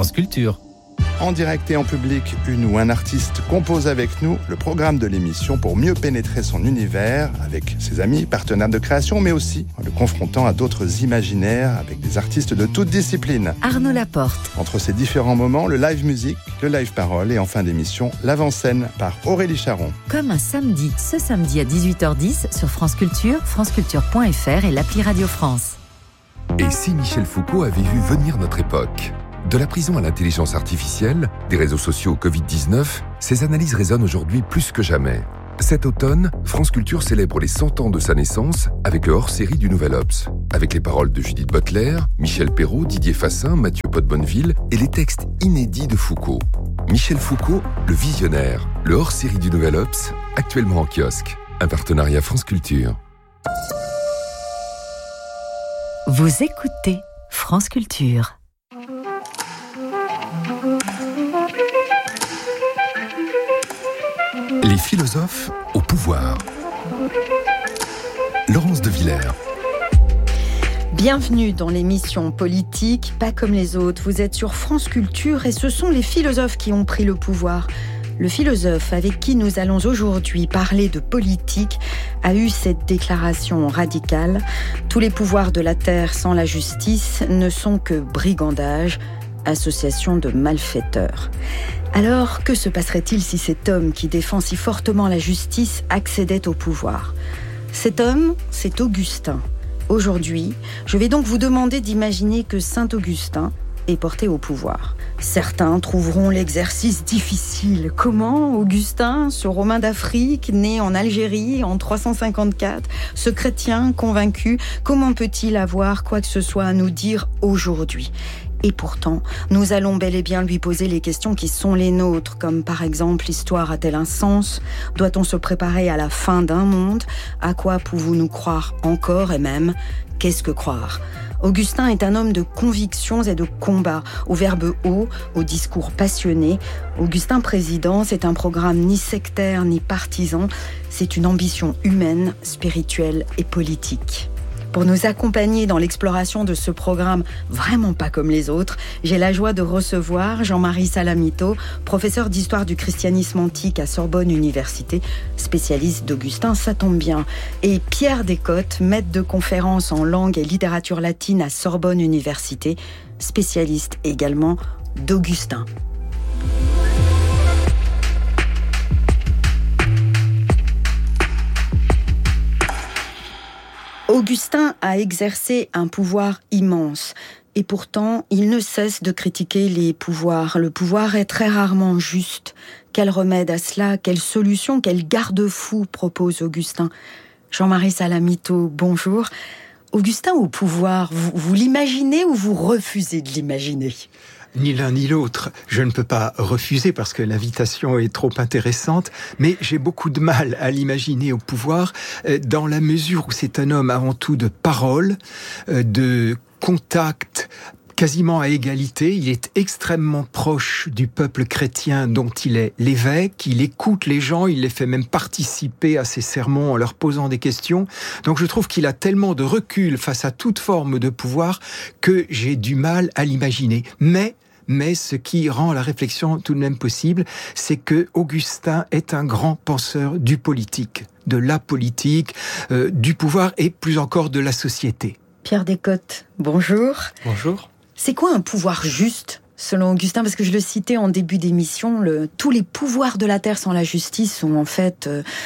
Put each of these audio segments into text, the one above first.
France Culture. En direct et en public, une ou un artiste compose avec nous le programme de l'émission pour mieux pénétrer son univers avec ses amis, partenaires de création, mais aussi en le confrontant à d'autres imaginaires avec des artistes de toutes disciplines. Arnaud Laporte. Entre ces différents moments, le live musique, le live parole et en fin d'émission, l'avant-scène par Aurélie Charon. Comme un samedi, ce samedi à 18h10 sur France Culture, franceculture.fr et l'appli Radio France. Et si Michel Foucault avait vu venir notre époque ? De la prison à l'intelligence artificielle, des réseaux sociaux au Covid-19, ces analyses résonnent aujourd'hui plus que jamais. Cet automne, France Culture célèbre les 100 ans de sa naissance avec le hors-série du Nouvel Obs, avec les paroles de Judith Butler, Michel Perrault, Didier Fassin, Mathieu Pot-Bonneville et les textes inédits de Foucault. Michel Foucault, le visionnaire, le hors-série du Nouvel Obs, actuellement en kiosque. Un partenariat France Culture. Vous écoutez France Culture. Les philosophes au pouvoir. Laurence de Villers. Bienvenue dans l'émission politique, pas comme les autres. Vous êtes sur France Culture et ce sont les philosophes qui ont pris le pouvoir. Le philosophe avec qui nous allons aujourd'hui parler de politique a eu cette déclaration radicale. Tous les pouvoirs de la terre sans la justice ne sont que brigandage, association de malfaiteurs. Alors, que se passerait-il si cet homme qui défend si fortement la justice accédait au pouvoir ? Cet homme, c'est Augustin. Aujourd'hui, je vais donc vous demander d'imaginer que Saint Augustin est porté au pouvoir. Certains trouveront l'exercice difficile. Comment Augustin, ce Romain d'Afrique, né en Algérie en 354, ce chrétien convaincu, comment peut-il avoir quoi que ce soit à nous dire aujourd'hui ? Et pourtant, nous allons bel et bien lui poser les questions qui sont les nôtres, comme par exemple, l'histoire a-t-elle un sens ? Doit-on se préparer à la fin d'un monde ? À quoi pouvons-nous croire encore et même, qu'est-ce que croire ? Augustin est un homme de convictions et de combats, au verbe haut, au discours passionné. Augustin président, c'est un programme ni sectaire ni partisan, c'est une ambition humaine, spirituelle et politique. Pour nous accompagner dans l'exploration de ce programme vraiment pas comme les autres, j'ai la joie de recevoir Jean-Marie Salamito, professeur d'histoire du christianisme antique à Sorbonne Université, spécialiste d'Augustin, ça tombe bien, et Pierre Descottes, maître de conférences en langue et littérature latine à Sorbonne Université, spécialiste également d'Augustin. Augustin a exercé un pouvoir immense et pourtant il ne cesse de critiquer les pouvoirs. Le pouvoir est très rarement juste. Quel remède à cela ? Quelle solution ? Quel garde-fou propose Augustin ? Jean-Marie Salamito, bonjour. Augustin au pouvoir, vous l'imaginez ou vous refusez de l'imaginer ? Ni l'un ni l'autre. Je ne peux pas refuser parce que l'invitation est trop intéressante, mais j'ai beaucoup de mal à l'imaginer au pouvoir dans la mesure où c'est un homme avant tout de parole, de contact quasiment à égalité. Il est extrêmement proche du peuple chrétien dont il est l'évêque. Il écoute les gens, il les fait même participer à ses sermons en leur posant des questions. Donc je trouve qu'il a tellement de recul face à toute forme de pouvoir que j'ai du mal à l'imaginer. Mais ce qui rend la réflexion tout de même possible, c'est que Augustin est un grand penseur du politique, de la politique, du pouvoir et plus encore de la société. Pierre Descottes, bonjour. Bonjour. C'est quoi un pouvoir juste, selon Augustin ? Parce que je le citais en début d'émission, tous les pouvoirs de la terre sans la justice sont en fait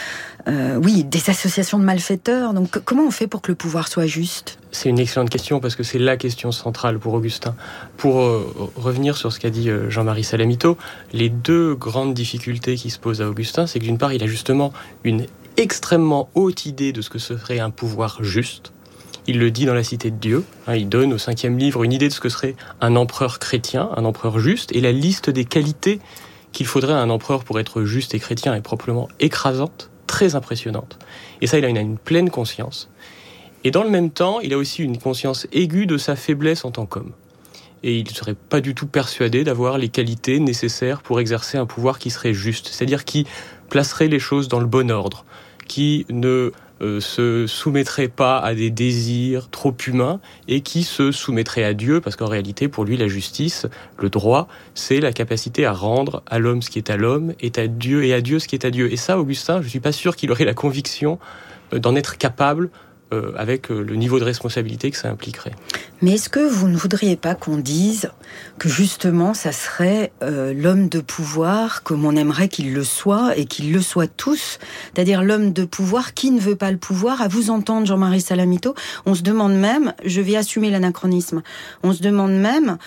des associations de malfaiteurs. Donc comment on fait pour que le pouvoir soit juste ? C'est une excellente question parce que c'est la question centrale pour Augustin. Pour revenir sur ce qu'a dit Jean-Marie Salamito, les deux grandes difficultés qui se posent à Augustin, c'est que d'une part, il a justement une extrêmement haute idée de ce que serait un pouvoir juste. Il le dit dans la Cité de Dieu. Il donne au 5e livre une idée de ce que serait un empereur chrétien, un empereur juste, et la liste des qualités qu'il faudrait à un empereur pour être juste et chrétien est proprement écrasante, très impressionnante. Et ça, il a une pleine conscience. Et dans le même temps, il a aussi une conscience aiguë de sa faiblesse en tant qu'homme. Et il ne serait pas du tout persuadé d'avoir les qualités nécessaires pour exercer un pouvoir qui serait juste, c'est-à-dire qui placerait les choses dans le bon ordre, qui ne se soumettrait pas à des désirs trop humains et qui se soumettrait à Dieu, parce qu'en réalité, pour lui, la justice, le droit, c'est la capacité à rendre à l'homme ce qui est à l'homme, et à Dieu ce qui est à Dieu. Et ça, Augustin, je suis pas sûr qu'il aurait la conviction d'en être capable avec le niveau de responsabilité que ça impliquerait. Mais est-ce que vous ne voudriez pas qu'on dise que justement ça serait l'homme de pouvoir comme on aimerait qu'il le soit et qu'il le soit tous, c'est-à-dire l'homme de pouvoir qui ne veut pas le pouvoir? À vous entendre, Jean-Marie Salamito, on se demande même, je vais assumer l'anachronisme, on se demande même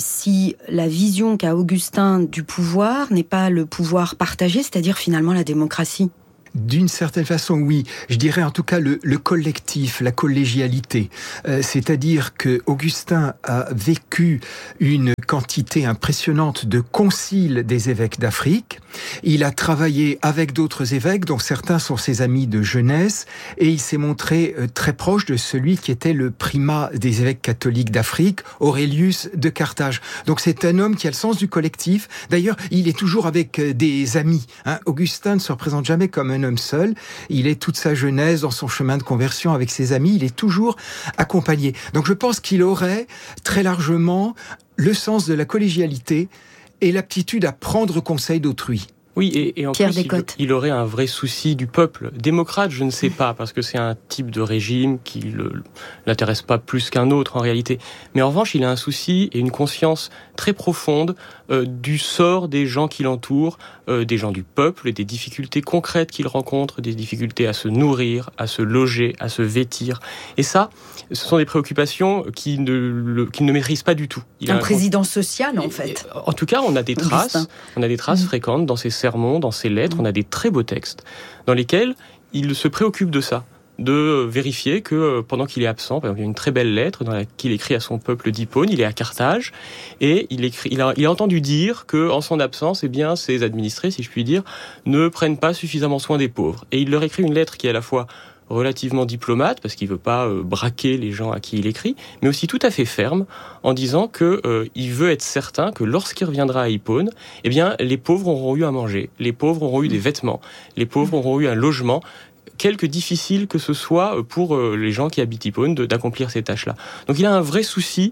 si la vision qu'a Augustin du pouvoir n'est pas le pouvoir partagé, c'est-à-dire finalement la démocratie. D'une certaine façon, oui. Je dirais en tout cas le collectif, la collégialité. C'est-à-dire que Augustin a vécu une quantité impressionnante de conciles des évêques d'Afrique. Il a travaillé avec d'autres évêques, dont certains sont ses amis de jeunesse, et il s'est montré très proche de celui qui était le primat des évêques catholiques d'Afrique, Aurelius de Carthage. Donc c'est un homme qui a le sens du collectif. D'ailleurs, il est toujours avec des amis. Augustin ne se représente jamais comme un homme seul. Il est toute sa jeunesse dans son chemin de conversion avec ses amis. Il est toujours accompagné. Donc je pense qu'il aurait très largement le sens de la collégialité et l'aptitude à prendre conseil d'autrui. Oui, et en Pierre plus, il aurait un vrai souci du peuple. Démocrate, je ne sais pas, parce que c'est un type de régime qui l'intéresse pas plus qu'un autre en réalité. Mais en revanche, il a un souci et une conscience très profonde du sort des gens qui l'entourent, des gens du peuple, et des difficultés concrètes qu'il rencontre, des difficultés à se nourrir, à se loger, à se vêtir. Et ça, ce sont des préoccupations qu'il ne maîtrise pas du tout. Un président social, en fait. En tout cas, on a des traces fréquentes dans ses sermons, dans ses lettres. On a des très beaux textes dans lesquels il se préoccupe de ça, de vérifier que pendant qu'il est absent, par exemple, il y a une très belle lettre qu'il écrit à son peuple d'Hippone. Il est à Carthage et il a entendu dire que en son absence, ses administrés, si je puis dire, ne prennent pas suffisamment soin des pauvres. Et il leur écrit une lettre qui est à la fois relativement diplomate, parce qu'il veut pas braquer les gens à qui il écrit, mais aussi tout à fait ferme, en disant que il veut être certain que lorsqu'il reviendra à Hippone, les pauvres auront eu à manger, les pauvres auront eu des vêtements, les pauvres auront eu un logement, quelque difficile que ce soit pour les gens qui habitent Hippone d'accomplir ces tâches-là. Donc il a un vrai souci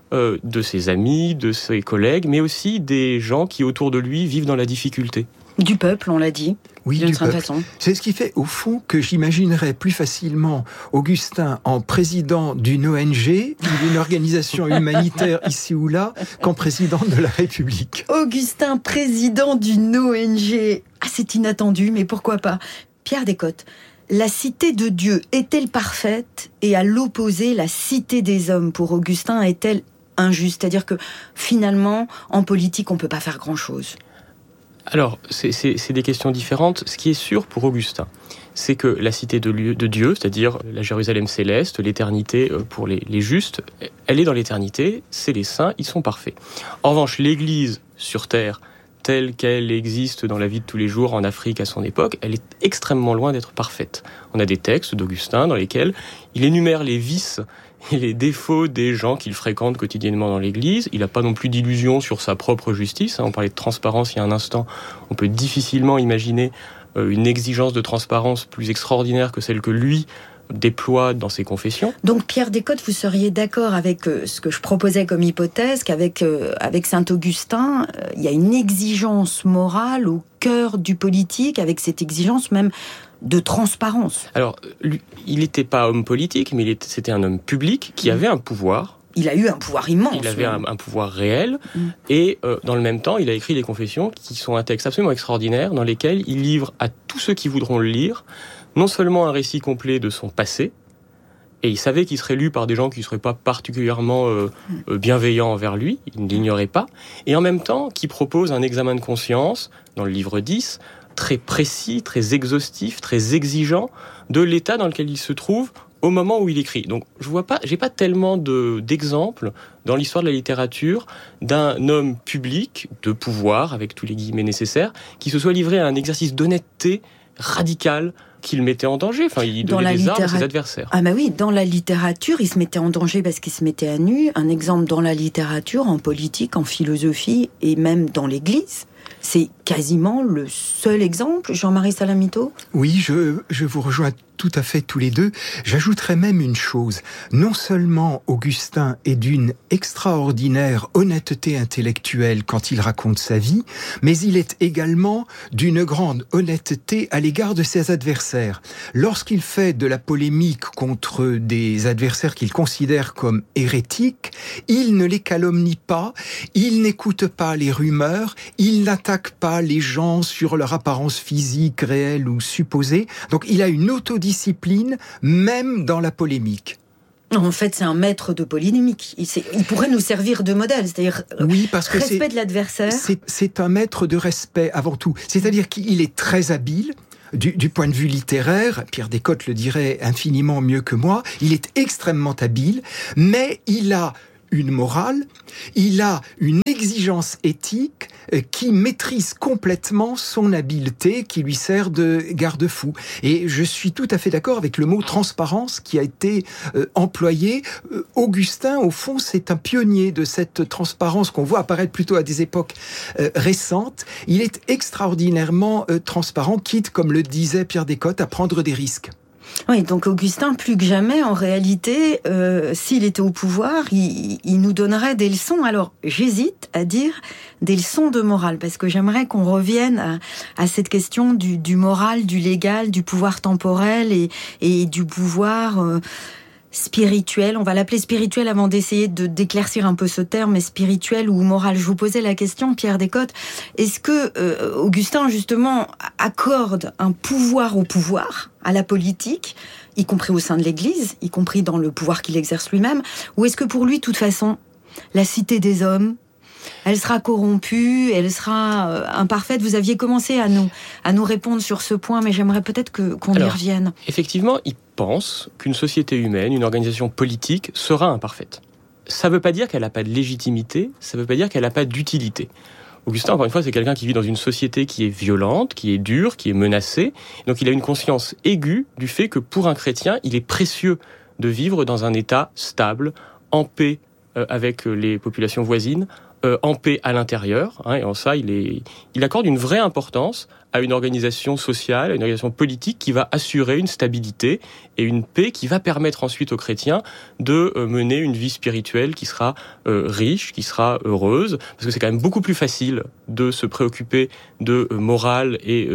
de ses amis, de ses collègues, mais aussi des gens qui autour de lui vivent dans la difficulté. Du peuple, on l'a dit. Oui, du peuple. C'est ce qui fait, au fond, que j'imaginerais plus facilement Augustin en président d'une ONG ou d'une organisation humanitaire ici ou là qu'en président de la République. Augustin, président d'une ONG. Ah, c'est inattendu, mais pourquoi pas. Pierre Descotes, la cité de Dieu est-elle parfaite? Et à l'opposé, la cité des hommes, pour Augustin, est-elle injuste? C'est-à-dire que, finalement, en politique, on ne peut pas faire grand-chose. Alors, c'est des questions différentes. Ce qui est sûr pour Augustin, c'est que la cité de Dieu, c'est-à-dire la Jérusalem céleste, l'éternité pour les justes, elle est dans l'éternité, c'est les saints, ils sont parfaits. En revanche, l'Église sur terre, telle qu'elle existe dans la vie de tous les jours en Afrique à son époque, elle est extrêmement loin d'être parfaite. On a des textes d'Augustin dans lesquels il énumère les vices et les défauts des gens qu'il fréquente quotidiennement dans l'Église. Il n'a pas non plus d'illusions sur sa propre justice. On parlait de transparence il y a un instant. On peut difficilement imaginer une exigence de transparence plus extraordinaire que celle que lui déploie dans ses confessions. Donc Pierre Descotes, vous seriez d'accord avec ce que je proposais comme hypothèse, qu'avec avec Saint-Augustin, il y a une exigence morale au cœur du politique, avec cette exigence même de transparence. Alors, il n'était pas homme politique, mais c'était un homme public qui avait un pouvoir. Il a eu un pouvoir immense. Il avait un pouvoir réel. Et dans le même temps, il a écrit des confessions qui sont un texte absolument extraordinaire dans lesquels il livre à tous ceux qui voudront le lire non seulement un récit complet de son passé, et il savait qu'il serait lu par des gens qui ne seraient pas particulièrement bienveillants envers lui, il ne l'ignorait pas, et en même temps qui propose un examen de conscience, dans le livre 10, très précis, très exhaustif, très exigeant, de l'état dans lequel il se trouve au moment où il écrit. Donc j'ai pas tellement d'exemples dans l'histoire de la littérature d'un homme public, de pouvoir, avec tous les guillemets nécessaires, qui se soit livré à un exercice d'honnêteté radical, qu'il mettait en danger. Enfin, il donnait des armes à ses adversaires. Ah bah oui, dans la littérature, il se mettait en danger parce qu'il se mettait à nu. Un exemple dans la littérature, en politique, en philosophie et même dans l'Église. C'est quasiment le seul exemple, Jean-Marie Salamito ? Oui, je vous rejoins tout à fait tous les deux. J'ajouterais même une chose. Non seulement Augustin est d'une extraordinaire honnêteté intellectuelle quand il raconte sa vie, mais il est également d'une grande honnêteté à l'égard de ses adversaires. Lorsqu'il fait de la polémique contre des adversaires qu'il considère comme hérétiques, il ne les calomnie pas, il n'écoute pas les rumeurs, il n'attaque pas les gens sur leur apparence physique réelle ou supposée. Donc il a une autodiscipline, même dans la polémique. En fait, c'est un maître de polémique. Il pourrait nous servir de modèle, c'est-à-dire oui, parce que respect de l'adversaire. C'est un maître de respect avant tout. C'est-à-dire qu'il est très habile. Du point de vue littéraire, Pierre Descotes le dirait infiniment mieux que moi, il est extrêmement habile, mais il a une morale, il a une exigence éthique qui maîtrise complètement son habileté, qui lui sert de garde-fou. Et je suis tout à fait d'accord avec le mot transparence qui a été employé. Augustin, au fond, c'est un pionnier de cette transparence qu'on voit apparaître plutôt à des époques récentes. Il est extraordinairement transparent, quitte, comme le disait Pierre Descotes, à prendre des risques. Oui, donc Augustin, plus que jamais, en réalité, s'il était au pouvoir, il nous donnerait des leçons. Alors, j'hésite à dire des leçons de morale, parce que j'aimerais qu'on revienne à cette question du moral, du légal, du pouvoir temporel et du pouvoir spirituel. On va l'appeler spirituel avant d'essayer d'éclaircir un peu ce terme, mais spirituel ou moral. Je vous posais la question, Pierre Descotes, est-ce que Augustin, justement, accorde un pouvoir au pouvoir, à la politique, y compris au sein de l'Église, y compris dans le pouvoir qu'il exerce lui-même, ou est-ce que pour lui, de toute façon, la cité des hommes, elle sera corrompue, elle sera imparfaite. Vous aviez commencé à nous répondre sur ce point, mais j'aimerais peut-être qu'on y revienne. Effectivement, il pense qu'une société humaine, une organisation politique sera imparfaite. Ça ne veut pas dire qu'elle n'a pas de légitimité, ça ne veut pas dire qu'elle n'a pas d'utilité. Augustin, encore une fois, c'est quelqu'un qui vit dans une société qui est violente, qui est dure, qui est menacée. Donc il a une conscience aiguë du fait que pour un chrétien, il est précieux de vivre dans un état stable, en paix avec les populations voisines, en paix à l'intérieur. Et en ça, il accorde une vraie importance à une organisation sociale, à une organisation politique qui va assurer une stabilité et une paix qui va permettre ensuite aux chrétiens de mener une vie spirituelle qui sera riche, qui sera heureuse, parce que c'est quand même beaucoup plus facile de se préoccuper de morale et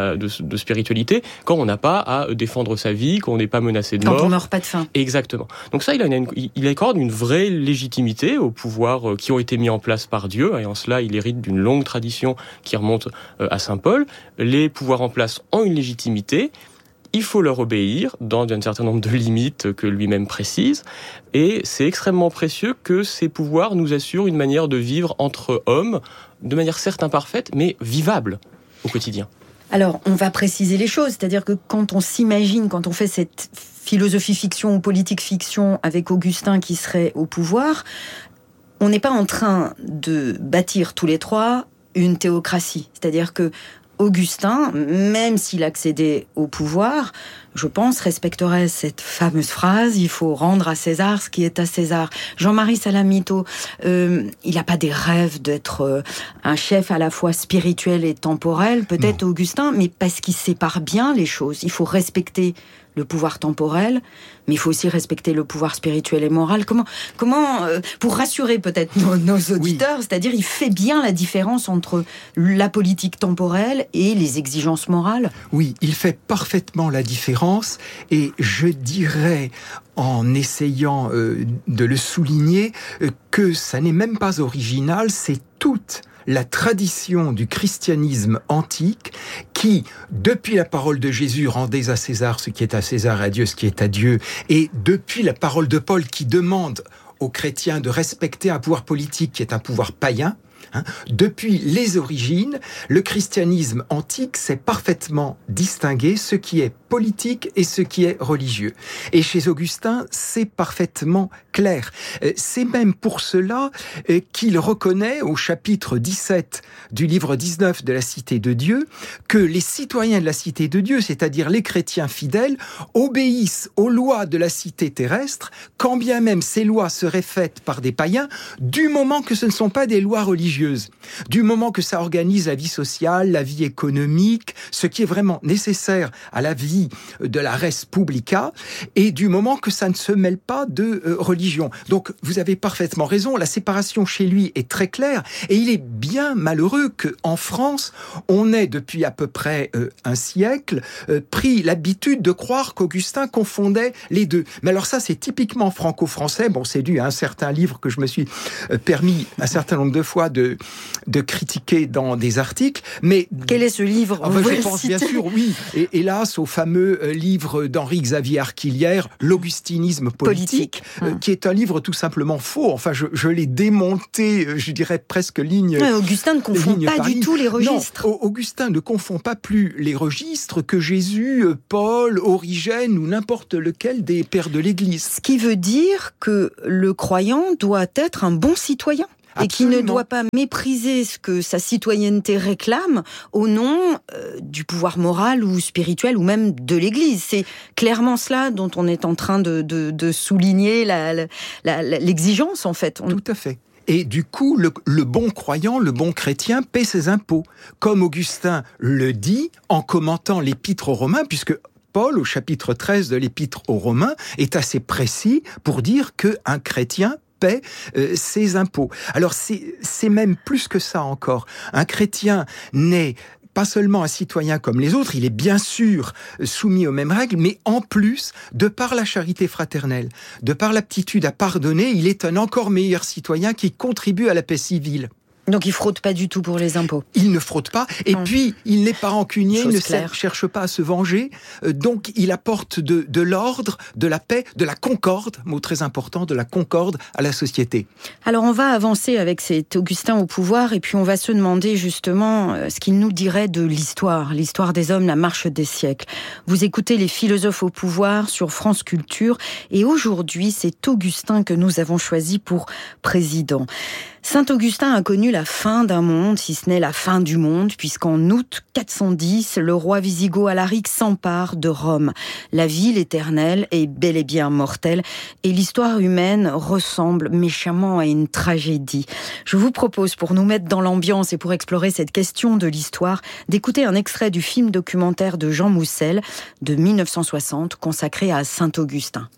de spiritualité quand on n'a pas à défendre sa vie, quand on n'est pas menacé de mort. Quand on meurt pas de faim. Exactement. Donc ça, il accorde une vraie légitimité aux pouvoirs qui ont été mis en place par Dieu, et en cela, il hérite d'une longue tradition qui remonte à Saint Paul. Les pouvoirs en place ont une légitimité, il faut leur obéir dans un certain nombre de limites que lui-même précise, et c'est extrêmement précieux que ces pouvoirs nous assurent une manière de vivre entre hommes, de manière certes imparfaite, mais vivable au quotidien. Alors, on va préciser les choses, c'est-à-dire que quand on s'imagine, quand on fait cette philosophie fiction ou politique fiction avec Augustin qui serait au pouvoir, on n'est pas en train de bâtir tous les trois une théocratie, c'est-à-dire que Augustin, même s'il accédait au pouvoir, je pense, respecterait cette fameuse phrase « il faut rendre à César ce qui est à César ». Jean-Marie Salamito, il n'a pas des rêves d'être un chef à la fois spirituel et temporel, peut-être Augustin, mais parce qu'il sépare bien les choses. Il faut respecter le pouvoir temporel, mais il faut aussi respecter le pouvoir spirituel et moral. Comment pour rassurer peut-être nos auditeurs, c'est-à-dire il fait bien la différence entre la politique temporelle et les exigences morales. Oui, il fait parfaitement la différence, et je dirais, en essayant de le souligner, que ça n'est même pas original, c'est toute la tradition du christianisme antique qui, depuis la parole de Jésus, rendez à César ce qui est à César et à Dieu ce qui est à Dieu, et depuis la parole de Paul qui demande aux chrétiens de respecter un pouvoir politique qui est un pouvoir païen, depuis les origines, le christianisme antique sait parfaitement distinguer ce qui est politique et ce qui est religieux. Et chez Augustin, c'est parfaitement clair. C'est même pour cela qu'il reconnaît au chapitre 17 du livre 19 de la Cité de Dieu que les citoyens de la Cité de Dieu, c'est-à-dire les chrétiens fidèles, obéissent aux lois de la cité terrestre, quand bien même ces lois seraient faites par des païens, du moment que ce ne sont pas des lois religieuses. religieuse. Du moment que ça organise la vie sociale, la vie économique, ce qui est vraiment nécessaire à la vie de la res publica, et du moment que ça ne se mêle pas de religion. Donc, vous avez parfaitement raison, la séparation chez lui est très claire, et il est bien malheureux qu'en France, on ait depuis à peu près un siècle pris l'habitude de croire qu'Augustin confondait les deux. Mais alors ça, c'est typiquement franco-français. Bon, c'est dû à un certain livre que je me suis permis un certain nombre de fois de critiquer dans des articles. Mais quel est ce livre? Je pense bien sûr, oui. Et hélas, au fameux livre d'Henri-Xavier Arquillière, L'Augustinisme politique, qui est un livre tout simplement faux. Enfin, je l'ai démonté, je dirais presque ligne. Ouais, Augustin ne confond pas du tout les registres. Non, Augustin ne confond pas plus les registres que Jésus, Paul, Origène ou n'importe lequel des pères de l'Église. Ce qui veut dire que le croyant doit être un bon citoyen. Et qui ne doit pas mépriser ce que sa citoyenneté réclame au nom du pouvoir moral ou spirituel ou même de l'Église. C'est clairement cela dont on est en train de souligner l'exigence, en fait. Tout à fait. Et du coup, le bon croyant, le bon chrétien paie ses impôts. Comme Augustin le dit en commentant l'Épître aux Romains, puisque Paul, au chapitre 13 de l'Épître aux Romains, est assez précis pour dire qu'un chrétien paie ses impôts. Alors c'est même plus que ça encore. Un chrétien n'est pas seulement un citoyen comme les autres, il est bien sûr soumis aux mêmes règles, mais en plus, de par la charité fraternelle, de par l'aptitude à pardonner, il est un encore meilleur citoyen qui contribue à la paix civile. Donc il fraude pas du tout pour les impôts. Il ne fraude pas, et puis il n'est pas rancunier, il ne cherche pas à se venger, donc il apporte de l'ordre, de la paix, de la concorde, mot très important, de la concorde à la société. Alors on va avancer avec cet Augustin au pouvoir, et puis on va se demander justement ce qu'il nous dirait de l'histoire des hommes, la marche des siècles. Vous écoutez Les philosophes au pouvoir sur France Culture, et aujourd'hui c'est Augustin que nous avons choisi pour président. Saint Augustin a connu la fin d'un monde, si ce n'est la fin du monde, puisqu'en août 410, le roi wisigoth Alaric s'empare de Rome. La ville éternelle est bel et bien mortelle, et l'histoire humaine ressemble méchamment à une tragédie. Je vous propose, pour nous mettre dans l'ambiance et pour explorer cette question de l'histoire, d'écouter un extrait du film documentaire de Jean Moussel de 1960, consacré à Saint Augustin.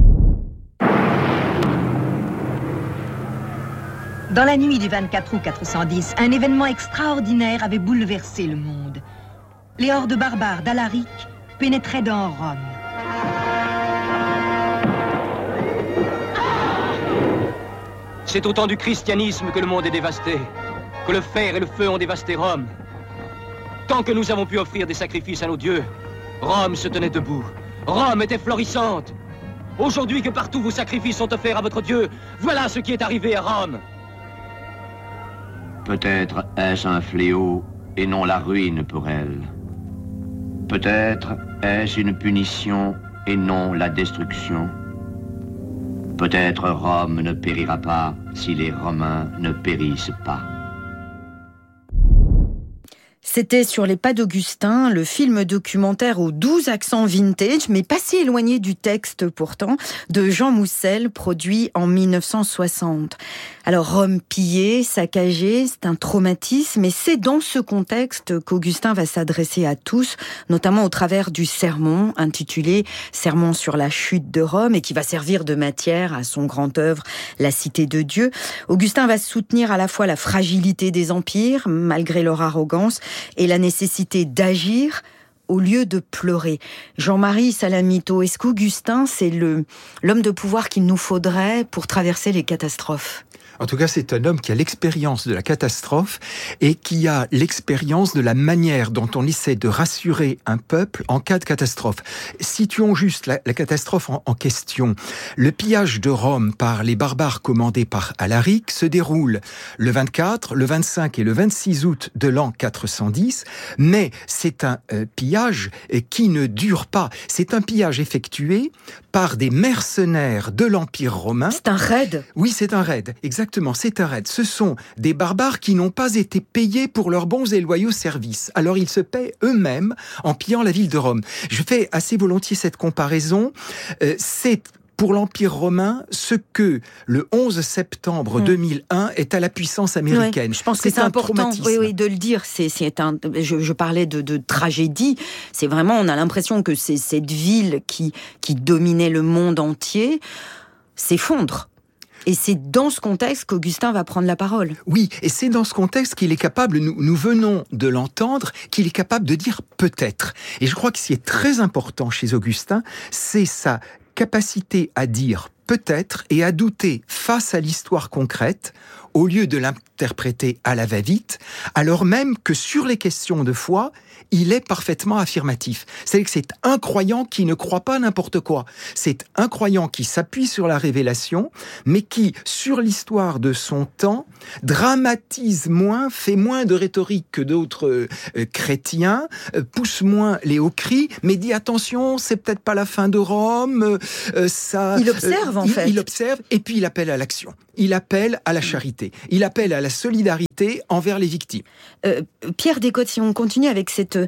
Dans la nuit du 24 août 410, un événement extraordinaire avait bouleversé le monde. Les hordes barbares d'Alaric pénétraient dans Rome. C'est au temps du christianisme que le monde est dévasté, que le fer et le feu ont dévasté Rome. Tant que nous avons pu offrir des sacrifices à nos dieux, Rome se tenait debout. Rome était florissante. Aujourd'hui que partout vos sacrifices sont offerts à votre Dieu, voilà ce qui est arrivé à Rome. Peut-être est-ce un fléau et non la ruine pour elle. Peut-être est-ce une punition et non la destruction. Peut-être Rome ne périra pas si les Romains ne périssent pas. C'était Sur les pas d'Augustin, le film documentaire aux 12 accents vintage, mais pas si éloigné du texte pourtant, de Jean Moussel, produit en 1960. Alors Rome pillée, saccagée, c'est un traumatisme, et c'est dans ce contexte qu'Augustin va s'adresser à tous, notamment au travers du sermon, intitulé « Sermon sur la chute de Rome », et qui va servir de matière à son grand œuvre « La cité de Dieu ». Augustin va soutenir à la fois la fragilité des empires, malgré leur arrogance, et la nécessité d'agir au lieu de pleurer. Jean-Marie Salamito, est-ce qu'Augustin, c'est l'homme de pouvoir qu'il nous faudrait pour traverser les catastrophes ? En tout cas, c'est un homme qui a l'expérience de la catastrophe et qui a l'expérience de la manière dont on essaie de rassurer un peuple en cas de catastrophe. Situons juste la catastrophe en question. Le pillage de Rome par les barbares commandés par Alaric se déroule le 24, le 25 et le 26 août de l'an 410, mais c'est un pillage qui ne dure pas. C'est un pillage effectué par des mercenaires de l'Empire romain. C'est un raid. Oui, c'est un raid, exactement, c'est un raid. Ce sont des barbares qui n'ont pas été payés pour leurs bons et loyaux services. Alors ils se paient eux-mêmes en pillant la ville de Rome. Je fais assez volontiers cette comparaison. C'est pour l'Empire romain ce que le 11 septembre 2001 est à la puissance américaine. Oui, je pense que c'est important de le dire. Je parlais de tragédie. C'est vraiment, on a l'impression que c'est cette ville qui dominait le monde entier s'effondre. Et c'est dans ce contexte qu'Augustin va prendre la parole. Oui, et c'est dans ce contexte qu'il est capable, nous venons de l'entendre, qu'il est capable de dire peut-être. Et je crois que ce qui est très important chez Augustin, c'est sa capacité à dire peut-être et à douter face à l'histoire concrète, au lieu de l'interpréter à la va-vite, alors même que sur les questions de foi, il est parfaitement affirmatif. C'est-à-dire que c'est un croyant qui ne croit pas n'importe quoi. C'est un croyant qui s'appuie sur la révélation, mais qui, sur l'histoire de son temps, dramatise moins, fait moins de rhétorique que d'autres chrétiens, pousse moins les hauts cris, mais dit attention, c'est peut-être pas la fin de Rome. Il observe en fait. Il observe et puis il appelle à l'action. Il appelle à la charité. Il appelle à la solidarité envers les victimes. Pierre Descotes, si on continue avec cette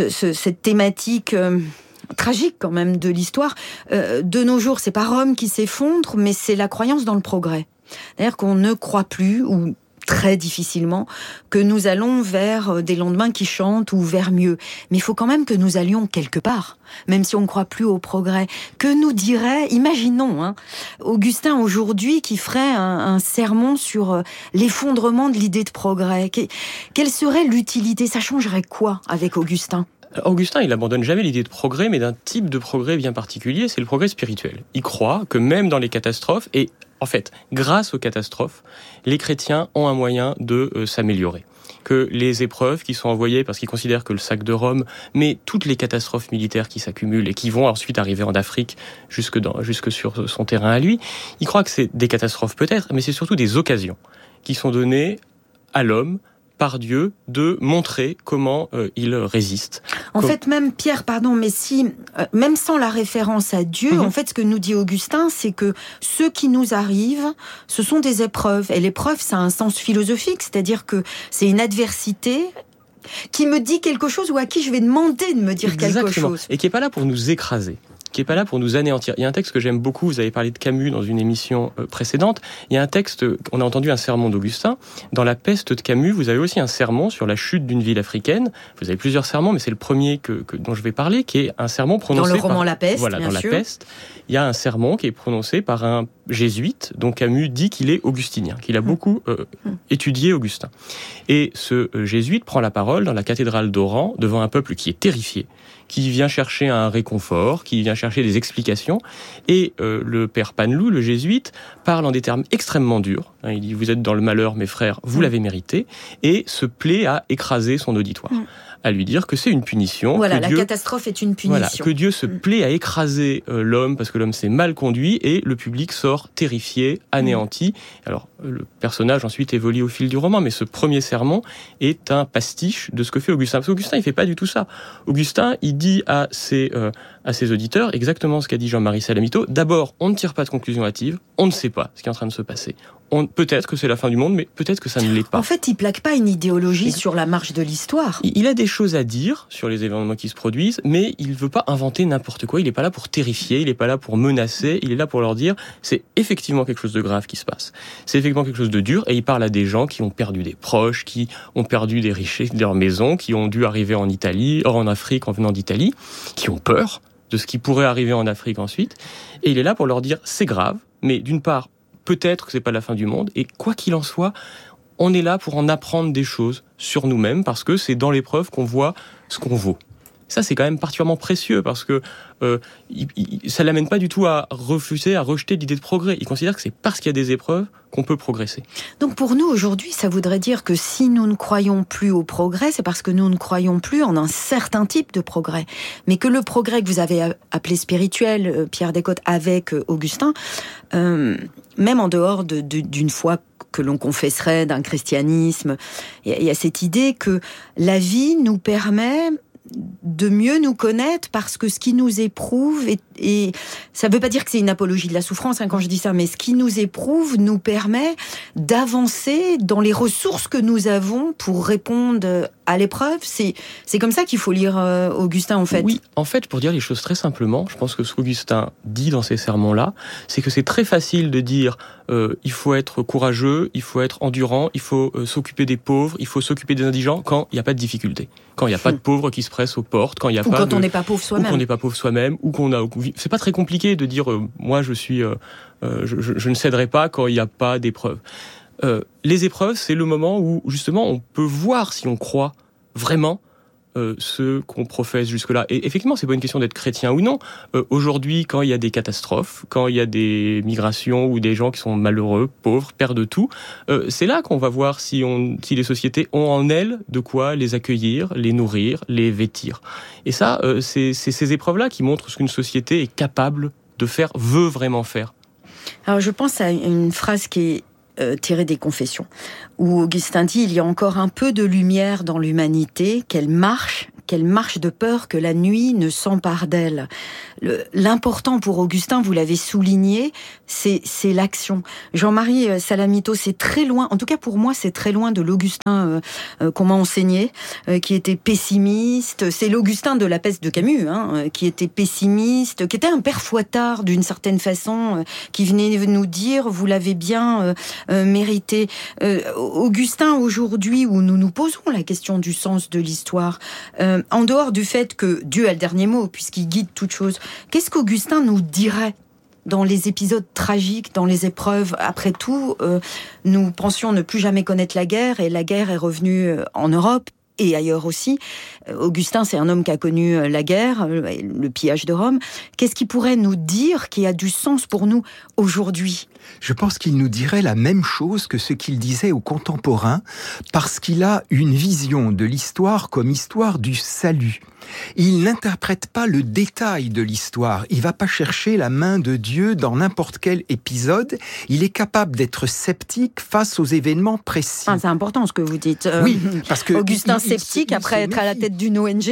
thématique tragique quand même de l'histoire, de nos jours, c'est pas Rome qui s'effondre, mais c'est la croyance dans le progrès. C'est-à-dire qu'on ne croit plus, ou très difficilement, que nous allons vers des lendemains qui chantent ou vers mieux. Mais il faut quand même que nous allions quelque part, même si on ne croit plus au progrès. Que nous dirait, imaginons, Augustin aujourd'hui qui ferait un sermon sur l'effondrement de l'idée de progrès. Quelle serait l'utilité ? Ça changerait quoi avec Augustin ? Augustin, il n'abandonne jamais l'idée de progrès, mais d'un type de progrès bien particulier, c'est le progrès spirituel. Il croit que même dans les catastrophes, et en fait, grâce aux catastrophes, les chrétiens ont un moyen de s'améliorer. Que les épreuves qui sont envoyées, parce qu'ils considèrent que le sac de Rome, mais toutes les catastrophes militaires qui s'accumulent et qui vont ensuite arriver en Afrique, jusque sur son terrain à lui, il croit que c'est des catastrophes peut-être, mais c'est surtout des occasions qui sont données à l'homme, par Dieu, de montrer comment il résiste. En fait, même Pierre, mais même sans la référence à Dieu, en fait, ce que nous dit Augustin, c'est que ce qui nous arrive, ce sont des épreuves. Et l'épreuve, ça a un sens philosophique, c'est-à-dire que c'est une adversité qui me dit quelque chose ou à qui je vais demander de me dire quelque chose. Et qui n'est pas là pour nous écraser, qui n'est pas là pour nous anéantir. Il y a un texte que j'aime beaucoup, vous avez parlé de Camus dans une émission précédente, il y a un texte, on a entendu un sermon d'Augustin, dans La Peste de Camus, vous avez aussi un sermon sur la chute d'une ville africaine, vous avez plusieurs sermons, mais c'est le premier dont je vais parler, qui est un sermon prononcé dans le roman La Peste, voilà, bien dans sûr. La Peste, il y a un sermon qui est prononcé par un jésuite, dont Camus dit qu'il est augustinien, qu'il a beaucoup étudié Augustin. Et ce jésuite prend la parole dans la cathédrale d'Oran, devant un peuple qui est terrifié, qui vient chercher un réconfort, qui vient chercher des explications. Et le père Panelou, le jésuite, parle en des termes extrêmement durs. Il dit « Vous êtes dans le malheur, mes frères, vous l'avez mérité », et se plaît à écraser son auditoire. À lui dire que c'est une punition. Voilà, la catastrophe est une punition. Voilà, que Dieu se plaît à écraser l'homme parce que l'homme s'est mal conduit et le public sort terrifié, anéanti. Alors, le personnage ensuite évolue au fil du roman, mais ce premier sermon est un pastiche de ce que fait Augustin. Parce qu'Augustin, il fait pas du tout ça. Augustin, il dit à ses auditeurs exactement ce qu'a dit Jean-Marie Salamito. D'abord, on ne tire pas de conclusion hâtive, on ne sait pas ce qui est en train de se passer. Peut-être que c'est la fin du monde, mais peut-être que ça ne l'est pas. En fait, il plaque pas une idéologie sur la marche de l'histoire. Il a des choses à dire sur les événements qui se produisent, mais il veut pas inventer n'importe quoi. Il n'est pas là pour terrifier, il n'est pas là pour menacer, il est là pour leur dire c'est effectivement quelque chose de grave qui se passe. C'est effectivement quelque chose de dur, et il parle à des gens qui ont perdu des proches, qui ont perdu des richesses de leur maison, qui ont dû arriver en Afrique en venant d'Italie, qui ont peur de ce qui pourrait arriver en Afrique ensuite. Et il est là pour leur dire c'est grave, mais d'une part, peut-être que c'est pas la fin du monde, et quoi qu'il en soit, on est là pour en apprendre des choses sur nous-mêmes, parce que c'est dans l'épreuve qu'on voit ce qu'on vaut. Ça, c'est quand même particulièrement précieux, parce que ça l'amène pas du tout à refuser, à rejeter l'idée de progrès. Il considère que c'est parce qu'il y a des épreuves qu'on peut progresser. Donc pour nous, aujourd'hui, ça voudrait dire que si nous ne croyons plus au progrès, c'est parce que nous ne croyons plus en un certain type de progrès. Mais que le progrès que vous avez appelé spirituel, Pierre Descotes, avec Augustin, même en dehors d'une foi que l'on confesserait, d'un christianisme, il y a cette idée que la vie nous permet de mieux nous connaître, parce que ce qui nous éprouve, et ça ne veut pas dire que c'est une apologie de la souffrance quand je dis ça, mais ce qui nous éprouve nous permet d'avancer dans les ressources que nous avons pour répondre à l'épreuve. C'est comme ça qu'il faut lire Augustin, en fait. Oui, en fait, pour dire les choses très simplement, je pense que ce qu'Augustin dit dans ces sermons-là, c'est que c'est très facile de dire il faut être courageux, il faut être endurant, il faut s'occuper des pauvres, il faut s'occuper des indigents quand il n'y a pas de difficulté, quand il n'y a pas de pauvres qui se pressent aux portes, quand il n'y a quand on n'est pas pauvre soi-même. Ou qu'on n'est pas pauvre soi-même, ou qu'on a... C'est pas très compliqué de dire moi je suis... je ne céderai pas quand il n'y a pas d'épreuve. Les épreuves, c'est le moment où, justement, on peut voir si on croit vraiment ce qu'on professe jusque-là. Et effectivement, c'est pas une question d'être chrétien ou non. Aujourd'hui, quand il y a des catastrophes, quand il y a des migrations ou des gens qui sont malheureux, pauvres, perdent tout, c'est là qu'on va voir si les sociétés ont en elles de quoi les accueillir, les nourrir, les vêtir. Et ça, c'est ces épreuves-là qui montrent ce qu'une société est capable de faire, veut vraiment faire. Alors, je pense à une phrase qui est tirée des Confessions, où Augustin dit « Il y a encore un peu de lumière dans l'humanité, qu'elle marche de peur que la nuit ne s'empare d'elle. » L'important pour Augustin, vous l'avez souligné, c'est l'action. Jean-Marie Salamito, c'est très loin, en tout cas pour moi, c'est très loin de l'Augustin qu'on m'a enseigné, qui était pessimiste. C'est l'Augustin de La Peste de Camus, qui était pessimiste, qui était un père fouettard d'une certaine façon, qui venait nous dire, vous l'avez bien mérité. Augustin, aujourd'hui, où nous nous posons la question du sens de l'histoire, en dehors du fait que Dieu a le dernier mot, puisqu'il guide toute chose, qu'est-ce qu'Augustin nous dirait dans les épisodes tragiques, dans les épreuves? Après tout, nous pensions ne plus jamais connaître la guerre, et la guerre est revenue en Europe et ailleurs aussi. Augustin, c'est un homme qui a connu la guerre, le pillage de Rome. Qu'est-ce qu'il pourrait nous dire qui a du sens pour nous aujourd'hui ? Je pense qu'il nous dirait la même chose que ce qu'il disait aux contemporains, parce qu'il a une vision de l'histoire comme histoire du salut. Il n'interprète pas le détail de l'histoire. Il va pas chercher la main de Dieu dans n'importe quel épisode. Il est capable d'être sceptique face aux événements précis. C'est important ce que vous dites. Oui, parce que Augustin sceptique après être à la tête d'une ONG.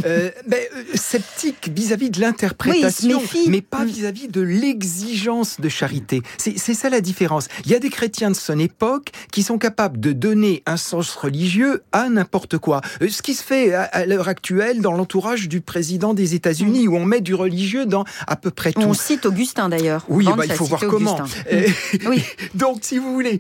Sceptique vis-à-vis de l'interprétation, oui, mais pas vis-à-vis de l'exigence de charité. C'est ça la différence. Il y a des chrétiens de son époque qui sont capables de donner un sens religieux à n'importe quoi. Ce qui se fait à l'heure actuelle dans l'entourage du président des États-Unis, où on met du religieux dans à peu près tout. On cite Augustin d'ailleurs. Oui, il faut voir comment. Oui. Donc, si vous voulez,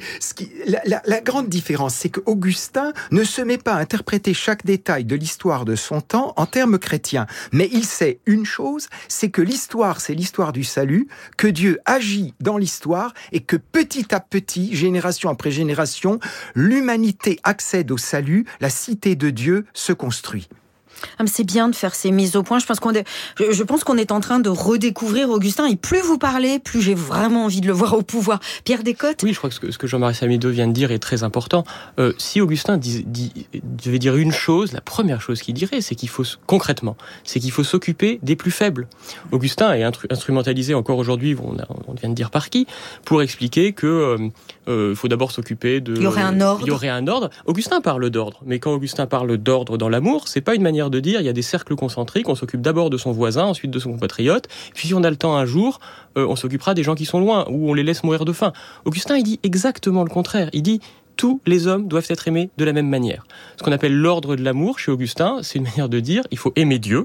la grande différence, c'est qu'Augustin ne se met pas à interpréter chaque détail de l'histoire de son temps en termes chrétiens. Mais il sait une chose, c'est que l'histoire, c'est l'histoire du salut, que Dieu agit dans l'histoire et que petit à petit, génération après génération, l'humanité accède au salut, la cité de Dieu se construit. C'est bien de faire ces mises au point. Je pense qu'on est en train de redécouvrir Augustin. Et plus vous parlez, plus j'ai vraiment envie de le voir au pouvoir. Pierre Descotes ? Oui, je crois que ce que Jean-Marie Salamito vient de dire est très important. Si Augustin devait dire une chose, la première chose qu'il dirait, c'est qu'il faut, concrètement, s'occuper des plus faibles. Augustin est instrumentalisé encore aujourd'hui, on vient de dire par qui, pour expliquer que faut d'abord s'occuper de... Il y aurait un ordre. Il y aurait un ordre. Augustin parle d'ordre. Mais quand Augustin parle d'ordre dans l'amour, c'est pas une manière de dire, il y a des cercles concentriques, on s'occupe d'abord de son voisin, ensuite de son compatriote, puis si on a le temps un jour, on s'occupera des gens qui sont loin, ou on les laisse mourir de faim. Augustin, il dit exactement le contraire. Il dit, tous les hommes doivent être aimés de la même manière. Ce qu'on appelle l'ordre de l'amour, chez Augustin, c'est une manière de dire, il faut aimer Dieu,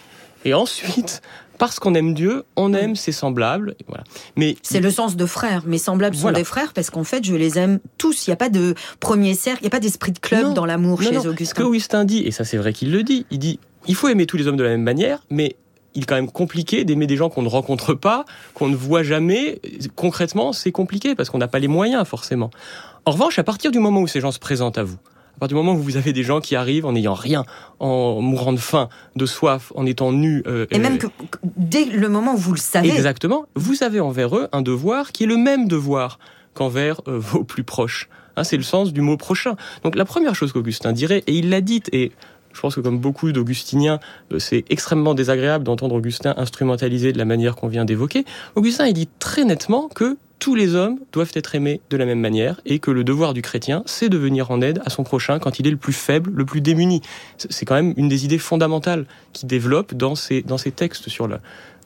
et ensuite... Parce qu'on aime Dieu, on aime ses semblables. Voilà. Mais c'est le sens de frères. Mes semblables sont des frères parce qu'en fait, je les aime tous. Il n'y a pas de premier cercle, il n'y a pas d'esprit de club dans l'amour chez Augustin. Ce qu'Augustin dit, et ça c'est vrai qu'il le dit, il dit il faut aimer tous les hommes de la même manière, mais il est quand même compliqué d'aimer des gens qu'on ne rencontre pas, qu'on ne voit jamais. Concrètement, c'est compliqué parce qu'on n'a pas les moyens forcément. En revanche, à partir du moment où ces gens se présentent à vous, à partir du moment où vous avez des gens qui arrivent en n'ayant rien, en mourant de faim, de soif, en étant nus... et même que dès le moment où vous le savez... Exactement. Vous avez envers eux un devoir qui est le même devoir qu'envers vos plus proches. C'est le sens du mot prochain. Donc la première chose qu'Augustin dirait, et il l'a dite, et je pense que comme beaucoup d'augustiniens, c'est extrêmement désagréable d'entendre Augustin instrumentaliser de la manière qu'on vient d'évoquer, Augustin il dit très nettement que tous les hommes doivent être aimés de la même manière et que le devoir du chrétien, c'est de venir en aide à son prochain quand il est le plus faible, le plus démuni. C'est quand même une des idées fondamentales qu'il développe dans ses textes sur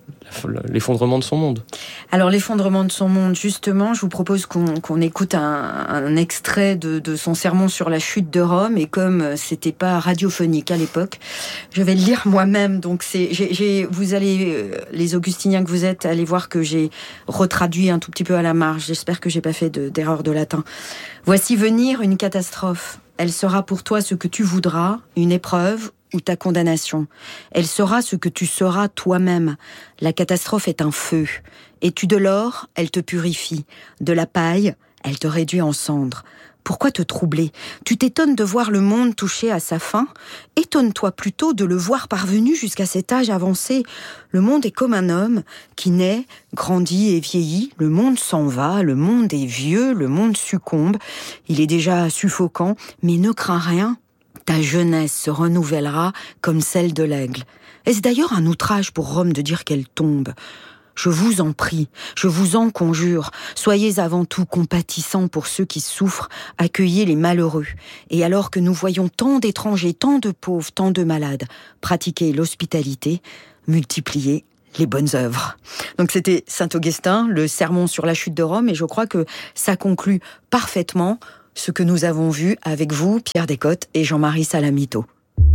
l'effondrement de son monde. Alors l'effondrement de son monde, justement, je vous propose qu'on écoute un extrait de son sermon sur la chute de Rome, et comme c'était pas radiophonique à l'époque, je vais le lire moi-même. Donc vous allez, les augustiniens que vous êtes, allez voir que j'ai retraduit un tout petit peu à la marge. J'espère que j'ai pas fait d'erreur de latin. Voici venir une catastrophe. Elle sera pour toi ce que tu voudras, une épreuve ou ta condamnation. Elle sera ce que tu seras toi-même. La catastrophe est un feu. Es-tu de l'or, elle te purifie. De la paille, elle te réduit en cendres. Pourquoi te troubler ? Tu t'étonnes de voir le monde touché à sa fin ? Étonne-toi plutôt de le voir parvenu jusqu'à cet âge avancé. Le monde est comme un homme qui naît, grandit et vieillit. Le monde s'en va, le monde est vieux, le monde succombe. Il est déjà suffocant, mais ne crains rien. Ta jeunesse se renouvellera comme celle de l'aigle. Est-ce d'ailleurs un outrage pour Rome de dire qu'elle tombe ? Je vous en prie, je vous en conjure, soyez avant tout compatissants pour ceux qui souffrent, accueillez les malheureux. Et alors que nous voyons tant d'étrangers, tant de pauvres, tant de malades, pratiquez l'hospitalité, multipliez les bonnes œuvres. Donc c'était Saint-Augustin, le sermon sur la chute de Rome, et je crois que ça conclut parfaitement ce que nous avons vu avec vous, Pierre Descotes et Jean-Marie Salamito.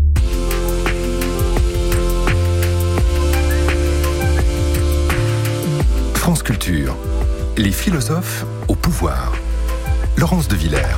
France Culture, les philosophes au pouvoir. Laurence de Villers.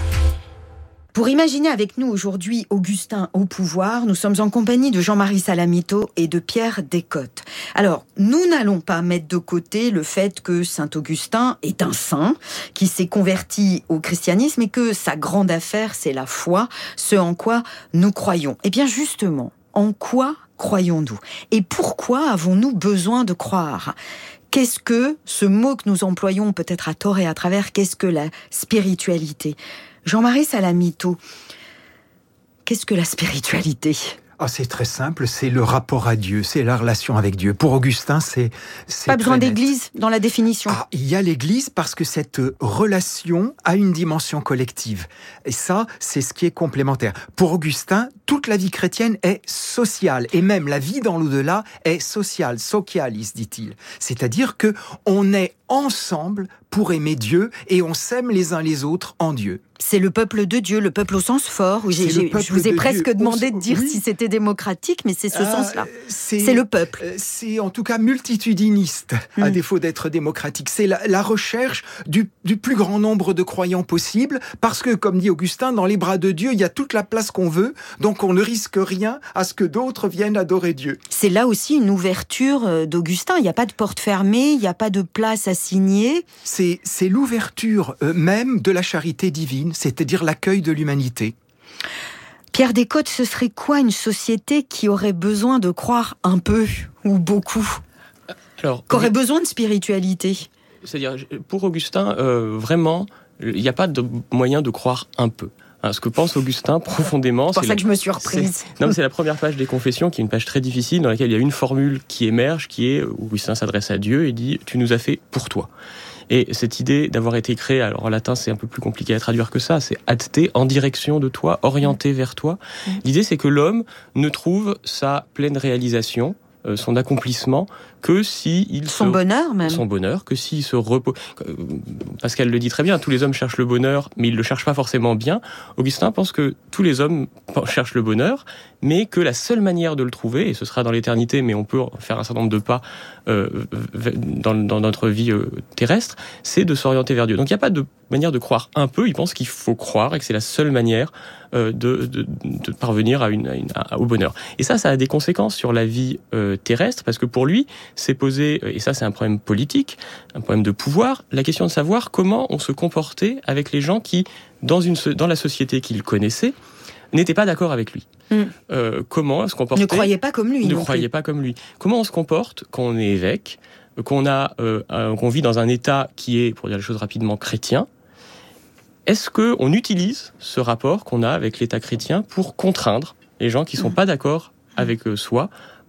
Pour imaginer avec nous aujourd'hui Augustin au pouvoir, nous sommes en compagnie de Jean-Marie Salamito et de Pierre Descotes. Alors, nous n'allons pas mettre de côté le fait que Saint-Augustin est un saint qui s'est converti au christianisme et que sa grande affaire, c'est la foi, ce en quoi nous croyons. Eh bien justement, en quoi croyons-nous ? Et pourquoi avons-nous besoin de croire ? Qu'est-ce que, ce mot que nous employons peut-être à tort et à travers, qu'est-ce que la spiritualité ? Jean-Marie Salamito, qu'est-ce que la spiritualité ? C'est très simple, c'est le rapport à Dieu, c'est la relation avec Dieu. Pour Augustin, c'est pas besoin d'église dans la définition. Il y a l'église parce que cette relation a une dimension collective. Et ça, c'est ce qui est complémentaire. Pour Augustin, toute la vie chrétienne est sociale. Et même la vie dans l'au-delà est sociale, socialis, dit-il. C'est-à-dire que on est ensemble pour aimer Dieu et on s'aime les uns les autres en Dieu. C'est le peuple de Dieu, le peuple au sens fort. Je vous ai presque demandé de dire si c'était démocratique, mais c'est ce sens-là. C'est le peuple. C'est en tout cas multitudiniste, à défaut d'être démocratique. C'est la recherche du plus grand nombre de croyants possible, parce que, comme dit Augustin, dans les bras de Dieu, il y a toute la place qu'on veut, donc on ne risque rien à ce que d'autres viennent adorer Dieu. C'est là aussi une ouverture d'Augustin. Il n'y a pas de porte fermée, il n'y a pas de place assignée. C'est l'ouverture même de la charité divine, c'est-à-dire l'accueil de l'humanité. Pierre Descotes, ce serait quoi une société qui aurait besoin de croire un peu ou beaucoup ? Qu'aurait besoin de spiritualité ? C'est-à-dire, pour Augustin, vraiment, il n'y a pas de moyen de croire un peu. Ce que pense Augustin profondément... C'est pour ça que je me suis reprise. C'est la première page des Confessions, qui est une page très difficile, dans laquelle il y a une formule qui émerge, qui est, Augustin s'adresse à Dieu et dit « Tu nous as fait pour toi ». Et cette idée d'avoir été créé, alors en latin c'est un peu plus compliqué à traduire que ça, c'est ad te, en direction de toi, orienté vers toi. L'idée c'est que l'homme ne trouve sa pleine réalisation, son accomplissement, que si son bonheur même. Son bonheur, que s'il se repose. Pascal le dit très bien, tous les hommes cherchent le bonheur, mais ils le cherchent pas forcément bien. Augustin pense que tous les hommes cherchent le bonheur, mais que la seule manière de le trouver, et ce sera dans l'éternité, mais on peut faire un certain nombre de pas dans notre vie terrestre, c'est de s'orienter vers Dieu. Donc il n'y a pas de manière de croire un peu, il pense qu'il faut croire et que c'est la seule manière de parvenir au bonheur. Et ça a des conséquences sur la vie terrestre, parce que pour lui, c'est posé, et ça c'est un problème politique, un problème de pouvoir, la question de savoir comment on se comportait avec les gens qui, dans la société qu'il connaissait, n'étaient pas d'accord avec lui. Comment on se comportait... Ne croyait pas comme lui. Ne croyait pas comme lui. Comment on se comporte quand on est évêque, qu'on vit dans un État qui est, pour dire les choses rapidement, chrétien. Est-ce qu'on utilise ce rapport qu'on a avec l'État chrétien pour contraindre les gens qui ne sont pas d'accord avec soi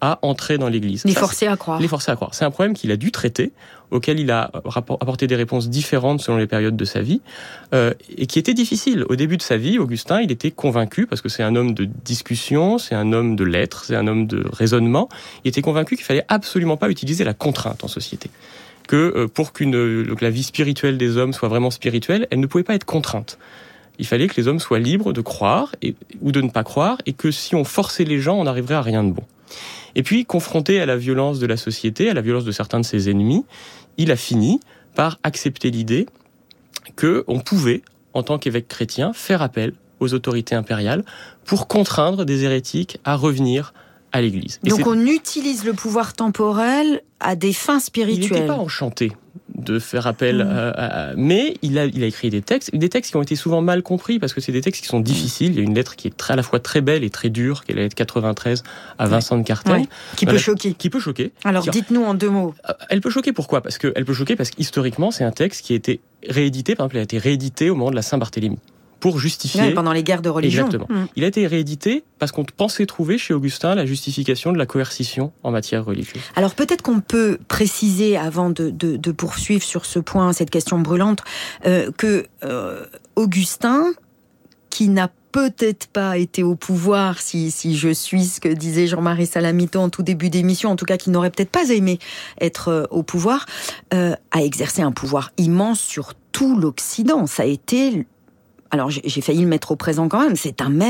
à entrer dans l'Église. Les forcer à croire. Les forcer à croire. C'est un problème qu'il a dû traiter, auquel il a apporté des réponses différentes selon les périodes de sa vie, et qui était difficile. Au début de sa vie, Augustin, il était convaincu, parce que c'est un homme de discussion, c'est un homme de lettres, c'est un homme de raisonnement, il était convaincu qu'il fallait absolument pas utiliser la contrainte en société. Que pour que la vie spirituelle des hommes soit vraiment spirituelle, elle ne pouvait pas être contrainte. Il fallait que les hommes soient libres de croire ou de ne pas croire, et que si on forçait les gens, on n'arriverait à rien de bon. Et puis, confronté à la violence de la société, à la violence de certains de ses ennemis, il a fini par accepter l'idée qu'on pouvait, en tant qu'évêque chrétien, faire appel aux autorités impériales pour contraindre des hérétiques à revenir à l'Église. Donc on utilise le pouvoir temporel à des fins spirituelles. Il n'était pas enchanté de faire appel mais il a écrit des textes qui ont été souvent mal compris, parce que c'est des textes qui sont difficiles. Il y a une lettre qui est à la fois très belle et très dure, qui est la lettre 93 à Vincent de Cartel. Qui peut choquer. Qui peut choquer. Alors dites-nous en 2 mots. Elle peut choquer, pourquoi ? Parce qu'historiquement, c'est un texte qui a été réédité, par exemple, il a été réédité au moment de la Saint-Barthélemy, pour justifier... pendant les guerres de religion. Exactement. Il a été réédité parce qu'on pensait trouver chez Augustin la justification de la coercition en matière religieuse. Alors peut-être qu'on peut préciser, avant de poursuivre sur ce point, cette question brûlante, que Augustin, qui n'a peut-être pas été au pouvoir, si je suis ce que disait Jean-Marie Salamito en tout début d'émission, en tout cas qui n'aurait peut-être pas aimé être au pouvoir, a exercé un pouvoir immense sur tout l'Occident. Ça a été... Alors j'ai failli le mettre au présent quand même, c'est un maître